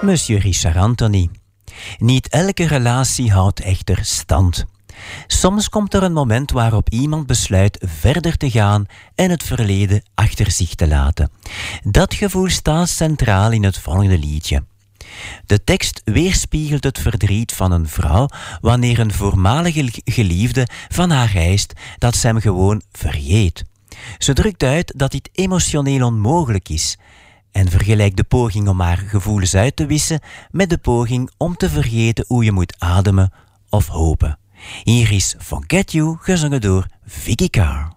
Monsieur Richard Anthony. Niet elke relatie houdt echter stand. Soms komt er een moment waarop iemand besluit verder te gaan en het verleden achter zich te laten. Dat gevoel staat centraal in het volgende liedje. De tekst weerspiegelt het verdriet van een vrouw wanneer een voormalige geliefde van haar eist dat ze hem gewoon vergeet. Ze drukt uit dat dit emotioneel onmogelijk is en vergelijkt de poging om haar gevoelens uit te wissen met de poging om te vergeten hoe je moet ademen of hopen. Hier is Forget You, gezongen door Vicky Carr.